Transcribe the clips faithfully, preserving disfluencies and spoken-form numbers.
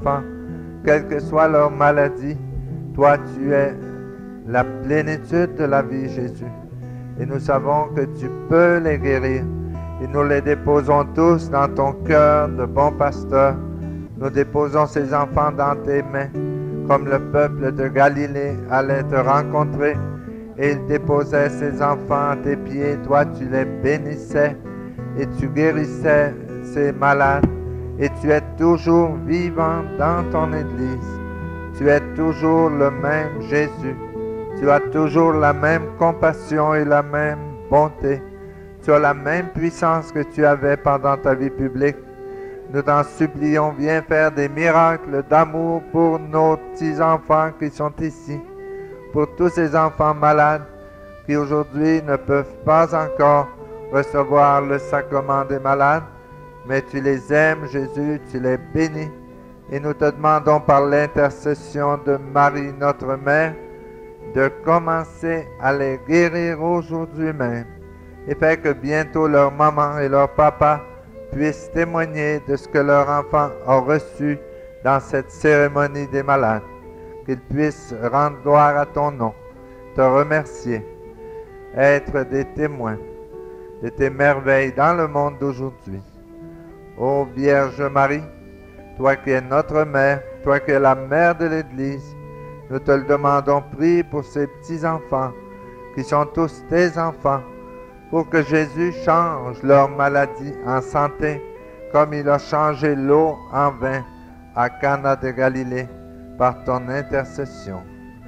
enfants, quelle que soit leur maladie, toi tu es la plénitude de la vie, Jésus. Et nous savons que tu peux les guérir. Et nous les déposons tous dans ton cœur de bon pasteur. Nous déposons ces enfants dans tes mains, comme le peuple de Galilée allait te rencontrer. Et il déposait ses enfants à tes pieds. Toi, tu les bénissais et tu guérissais ces malades. Et tu es toujours vivant dans ton Église. Tu es toujours le même Jésus. Tu as toujours la même compassion et la même bonté. Tu as la même puissance que tu avais pendant ta vie publique. Nous t'en supplions, viens faire des miracles d'amour pour nos petits-enfants qui sont ici. Pour tous ces enfants malades qui aujourd'hui ne peuvent pas encore recevoir le sacrement des malades. Mais tu les aimes, Jésus, tu les bénis. Et nous te demandons par l'intercession de Marie, notre Mère, de commencer à les guérir aujourd'hui même. Et fait que bientôt leur maman et leur papa puissent témoigner de ce que leur enfant a reçu dans cette cérémonie des malades. Qu'ils puissent rendre gloire à ton nom, te remercier, être des témoins de tes merveilles dans le monde d'aujourd'hui. Ô Vierge Marie, toi qui es notre mère, toi qui es la mère de l'Église, nous te le demandons, prie pour ces petits-enfants qui sont tous tes enfants, pour que Jésus change leur maladie en santé, comme il a changé l'eau en vin à Cana de Galilée par ton intercession.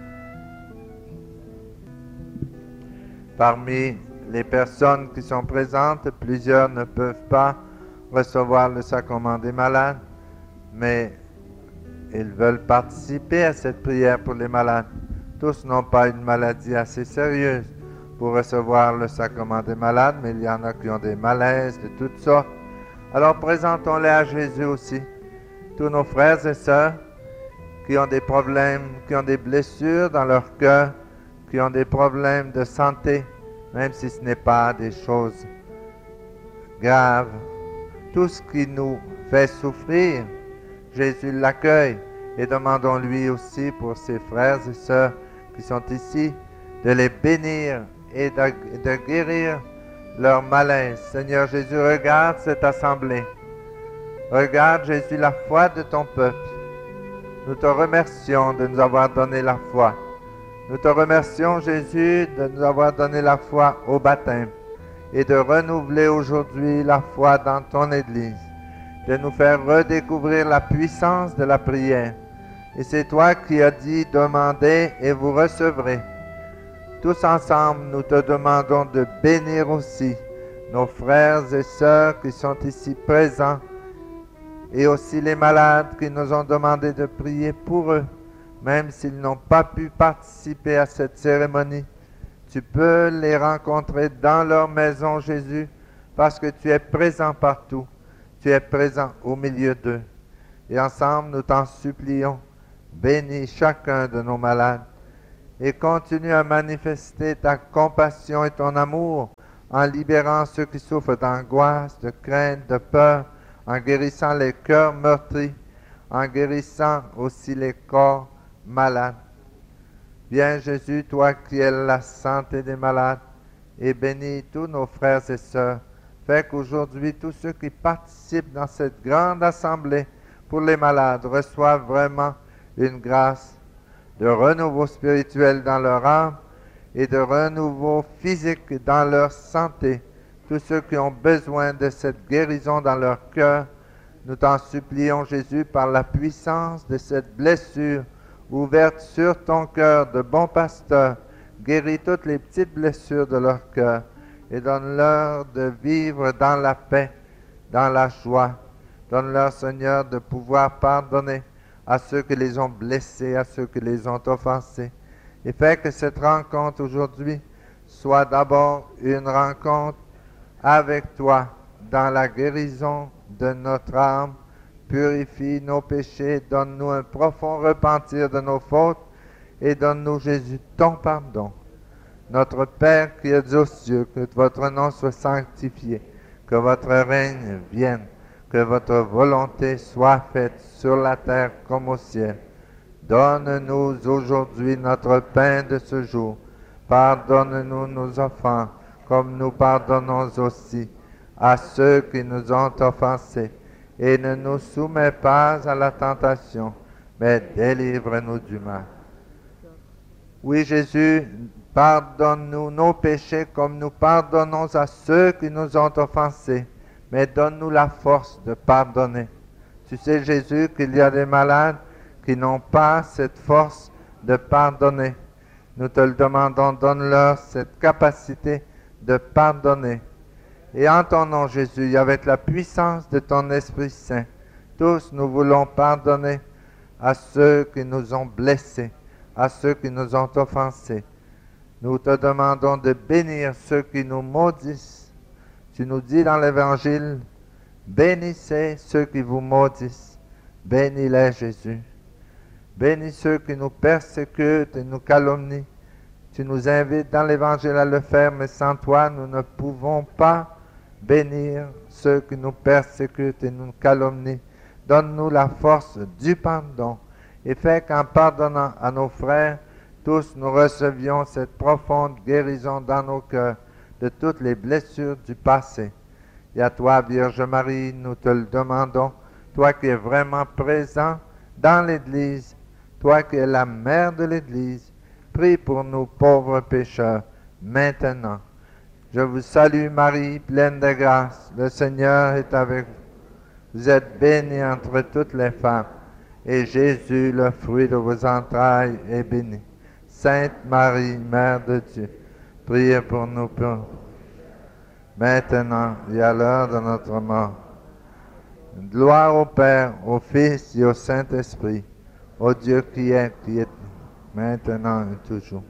Parmi les personnes qui sont présentes, plusieurs ne peuvent pas recevoir le sacrement des malades, mais ils veulent participer à cette prière pour les malades. Tous n'ont pas une maladie assez sérieuse pour recevoir le sacrement des malades, mais il y en a qui ont des malaises de toutes sortes. Alors présentons-les à Jésus aussi. Tous nos frères et sœurs qui ont des problèmes, qui ont des blessures dans leur cœur, qui ont des problèmes de santé, même si ce n'est pas des choses graves. Tout ce qui nous fait souffrir, Jésus l'accueille et demandons-lui aussi pour ses frères et sœurs qui sont ici, de les bénir et de, de guérir leur malaise. Seigneur Jésus, regarde cette assemblée. Regarde, Jésus, la foi de ton peuple. Nous te remercions de nous avoir donné la foi. Nous te remercions, Jésus, de nous avoir donné la foi au baptême et de renouveler aujourd'hui la foi dans ton Église, de nous faire redécouvrir la puissance de la prière. Et c'est toi qui as dit, demandez et vous recevrez. Tous ensemble, nous te demandons de bénir aussi nos frères et sœurs qui sont ici présents et aussi les malades qui nous ont demandé de prier pour eux, même s'ils n'ont pas pu participer à cette cérémonie. Tu peux les rencontrer dans leur maison, Jésus, parce que tu es présent partout. Tu es présent au milieu d'eux. Et ensemble, nous t'en supplions, bénis chacun de nos malades et continue à manifester ta compassion et ton amour en libérant ceux qui souffrent d'angoisse, de crainte, de peur, en guérissant les cœurs meurtris, en guérissant aussi les corps malades. Viens Jésus, toi qui es la santé des malades, et bénis tous nos frères et sœurs. Fais qu'aujourd'hui, tous ceux qui participent dans cette grande assemblée pour les malades reçoivent vraiment une grâce de renouveau spirituel dans leur âme et de renouveau physique dans leur santé. Tous ceux qui ont besoin de cette guérison dans leur cœur, nous t'en supplions, Jésus, par la puissance de cette blessure ouverte sur ton cœur de bon pasteur, guéris toutes les petites blessures de leur cœur et donne-leur de vivre dans la paix, dans la joie. Donne-leur, Seigneur, de pouvoir pardonner à ceux qui les ont blessés, à ceux qui les ont offensés. Et fais que cette rencontre aujourd'hui soit d'abord une rencontre avec toi dans la guérison de notre âme. Purifie nos péchés, donne-nous un profond repentir de nos fautes et donne-nous, Jésus, ton pardon. Notre Père qui es aux cieux, que votre nom soit sanctifié, que votre règne vienne, que votre volonté soit faite sur la terre comme au ciel. Donne-nous aujourd'hui notre pain de ce jour. Pardonne-nous nos offenses, comme nous pardonnons aussi à ceux qui nous ont offensés. Et ne nous soumets pas à la tentation, mais délivre-nous du mal. Oui, Jésus, pardonne-nous nos péchés comme nous pardonnons à ceux qui nous ont offensés, mais donne-nous la force de pardonner. Tu sais, Jésus, qu'il y a des malades qui n'ont pas cette force de pardonner. Nous te le demandons, donne-leur cette capacité de pardonner. Et en ton nom, Jésus, avec la puissance de ton Esprit Saint, tous nous voulons pardonner à ceux qui nous ont blessés, à ceux qui nous ont offensés. Nous te demandons de bénir ceux qui nous maudissent. Tu nous dis dans l'Évangile, bénissez ceux qui vous maudissent. Bénis-les, Jésus. Bénis ceux qui nous persécutent et nous calomnient. Tu nous invites dans l'Évangile à le faire, mais sans toi, nous ne pouvons pas bénir ceux qui nous persécutent et nous calomnient. Donne-nous la force du pardon et fais qu'en pardonnant à nos frères, tous nous recevions cette profonde guérison dans nos cœurs de toutes les blessures du passé. Et à toi, Vierge Marie, nous te le demandons, toi qui es vraiment présent dans l'Église, toi qui es la mère de l'Église, prie pour nous pauvres pécheurs, maintenant. Je vous salue Marie, pleine de grâce, le Seigneur est avec vous. Vous êtes bénie entre toutes les femmes, et Jésus, le fruit de vos entrailles, est béni. Sainte Marie, Mère de Dieu, priez pour nous pauvres, maintenant et à l'heure de notre mort. Gloire au Père, au Fils et au Saint-Esprit, au Dieu qui est, qui est maintenant et toujours.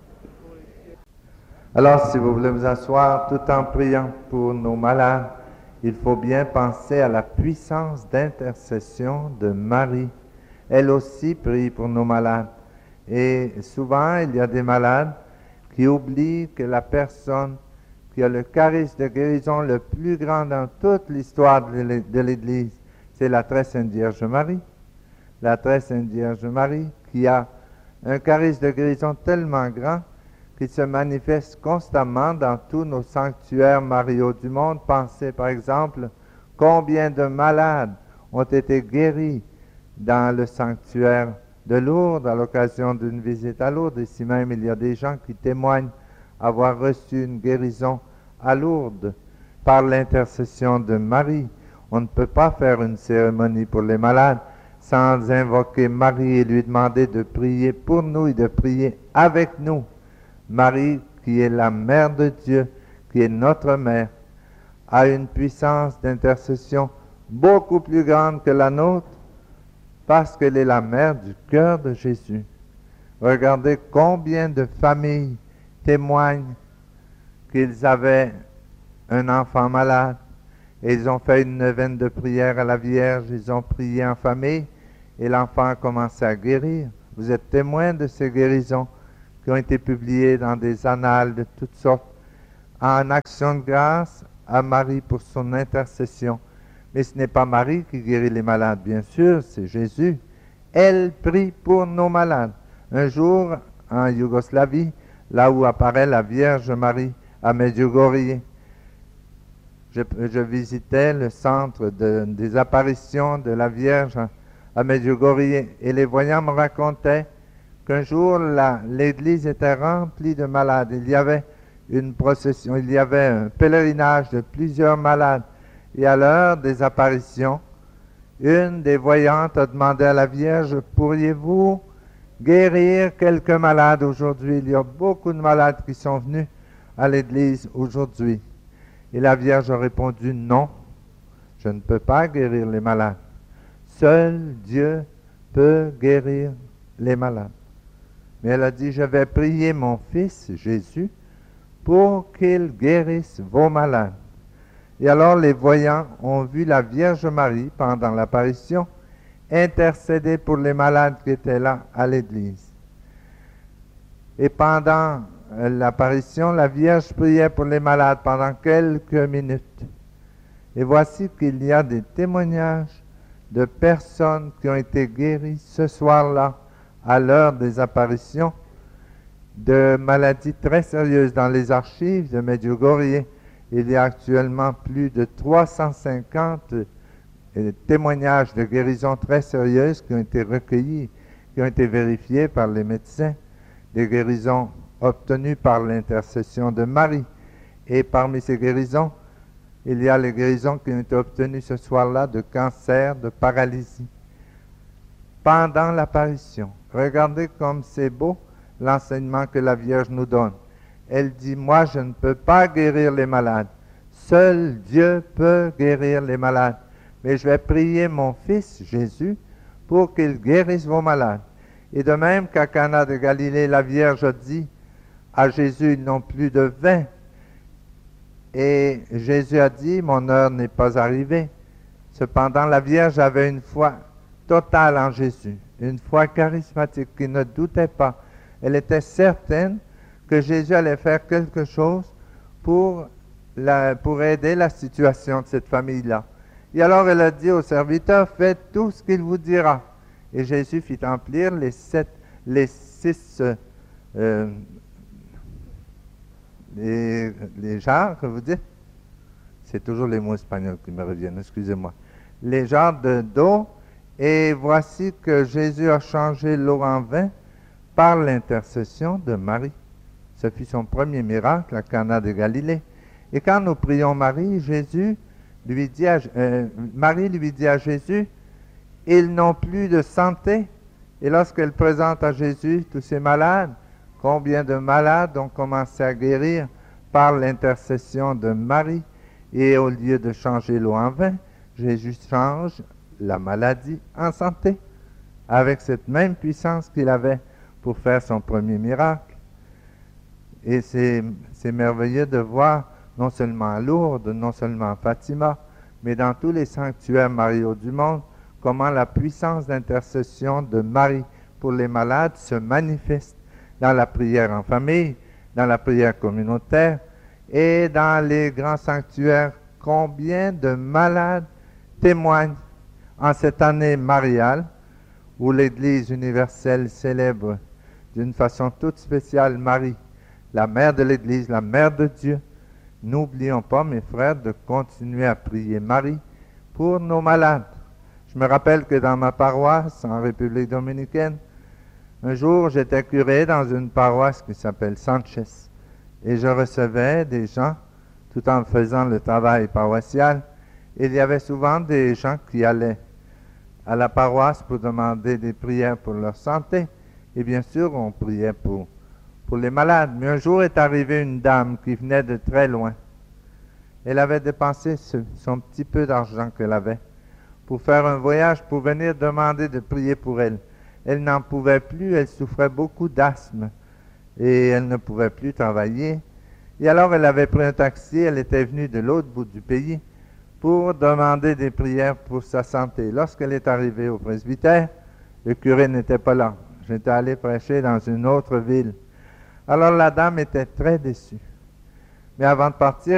Alors, si vous voulez vous asseoir tout en priant pour nos malades, il faut bien penser à la puissance d'intercession de Marie. Elle aussi prie pour nos malades. Et souvent, il y a des malades qui oublient que la personne qui a le charisme de guérison le plus grand dans toute l'histoire de l'Église, c'est la très sainte Vierge Marie. La très sainte Vierge Marie qui a un charisme de guérison tellement grand qui se manifeste constamment dans tous nos sanctuaires mariaux du monde. Pensez par exemple combien de malades ont été guéris dans le sanctuaire de Lourdes à l'occasion d'une visite à Lourdes. Ici même, il y a des gens qui témoignent avoir reçu une guérison à Lourdes par l'intercession de Marie. On ne peut pas faire une cérémonie pour les malades sans invoquer Marie et lui demander de prier pour nous et de prier avec nous. Marie, qui est la Mère de Dieu, qui est notre Mère, a une puissance d'intercession beaucoup plus grande que la nôtre parce qu'elle est la Mère du cœur de Jésus. Regardez combien de familles témoignent qu'ils avaient un enfant malade et ils ont fait une neuvaine de prière à la Vierge, ils ont prié en famille et l'enfant a commencé à guérir. Vous êtes témoins de ces guérisons qui ont été publiées dans des annales de toutes sortes, en action de grâce à Marie pour son intercession. Mais ce n'est pas Marie qui guérit les malades, bien sûr, c'est Jésus. Elle prie pour nos malades. Un jour, en Yougoslavie, là où apparaît la Vierge Marie à Medjugorje, je, je visitais le centre de, des apparitions de la Vierge à Medjugorje et les voyants me racontaient qu'un jour, l'église était remplie de malades. Il y avait une procession, il y avait un pèlerinage de plusieurs malades. Et à l'heure des apparitions, une des voyantes a demandé à la Vierge, pourriez-vous guérir quelques malades aujourd'hui? Il y a beaucoup de malades qui sont venus à l'église aujourd'hui. Et la Vierge a répondu, non, je ne peux pas guérir les malades. Seul Dieu peut guérir les malades. Mais elle a dit, je vais prier mon fils Jésus pour qu'il guérisse vos malades. Et alors les voyants ont vu la Vierge Marie, pendant l'apparition, intercéder pour les malades qui étaient là à l'église. Et pendant l'apparition, la Vierge priait pour les malades pendant quelques minutes. Et voici qu'il y a des témoignages de personnes qui ont été guéries ce soir-là, à l'heure des apparitions, de maladies très sérieuses. Dans les archives de Medjugorje, il y a actuellement plus de trois cent cinquante euh, témoignages de guérison très sérieuses qui ont été recueillis, qui ont été vérifiés par les médecins, des guérisons obtenues par l'intercession de Marie. Et parmi ces guérisons, il y a les guérisons qui ont été obtenues ce soir-là de cancer, de paralysie, pendant l'apparition. Regardez comme c'est beau l'enseignement que la Vierge nous donne. Elle dit, moi je ne peux pas guérir les malades. Seul Dieu peut guérir les malades. Mais je vais prier mon Fils Jésus pour qu'il guérisse vos malades. Et de même qu'à Cana de Galilée, la Vierge a dit à Jésus, ils n'ont plus de vin. Et Jésus a dit, mon heure n'est pas arrivée. Cependant, la Vierge avait une foi totale en Jésus, une foi charismatique qui ne doutait pas. Elle était certaine que Jésus allait faire quelque chose pour, la, pour aider la situation de cette famille-là. Et alors elle a dit au serviteur, faites tout ce qu'il vous dira. Et Jésus fit remplir les, sept, les six euh, les, les jarres, que vous dites. C'est toujours les mots espagnols qui me reviennent, excusez-moi. Les jarres de d'eau, et voici que Jésus a changé l'eau en vin par l'intercession de Marie. Ce fut son premier miracle à Cana de Galilée. Et quand nous prions Marie, Jésus lui dit à, euh, Marie lui dit à Jésus, ils n'ont plus de santé. Et lorsqu'elle présente à Jésus tous ces malades, combien de malades ont commencé à guérir par l'intercession de Marie. Et au lieu de changer l'eau en vin, Jésus change la maladie en santé, avec cette même puissance qu'il avait pour faire son premier miracle. Et c'est, c'est merveilleux de voir, non seulement à Lourdes, non seulement à Fatima, mais dans tous les sanctuaires mariaux du monde, comment la puissance d'intercession de Marie pour les malades se manifeste dans la prière en famille, dans la prière communautaire et dans les grands sanctuaires. Combien de malades témoignent en cette année mariale où l'Église universelle célèbre d'une façon toute spéciale Marie, la mère de l'Église, la mère de Dieu. N'oublions pas, mes frères, de continuer à prier Marie pour nos malades. Je me rappelle que dans ma paroisse, en République dominicaine, un jour, j'étais curé dans une paroisse qui s'appelle Sanchez, et je recevais des gens, tout en faisant le travail paroissial. Il y avait souvent des gens qui allaient à la paroisse pour demander des prières pour leur santé, et bien sûr, on priait pour, pour les malades. Mais un jour est arrivée une dame qui venait de très loin. Elle avait dépensé ce, son petit peu d'argent qu'elle avait pour faire un voyage, pour venir demander de prier pour elle. Elle n'en pouvait plus, elle souffrait beaucoup d'asthme et elle ne pouvait plus travailler. Et alors elle avait pris un taxi, elle était venue de l'autre bout du pays pour demander des prières pour sa santé. Lorsqu'elle est arrivée au presbytère, le curé n'était pas là. J'étais allé prêcher dans une autre ville. Alors la dame était très déçue. Mais avant de partir,